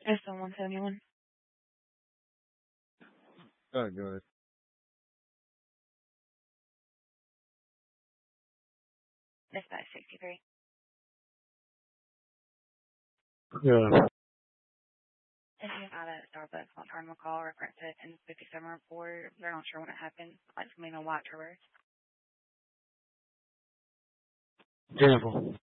Is someone 71? Oh, good. Dispatch 63. Yeah. If you have at Starbucks, I'll turn them a call, reference it in 57 report. They're not sure when it happened. Like, something in a white traverse. Careful.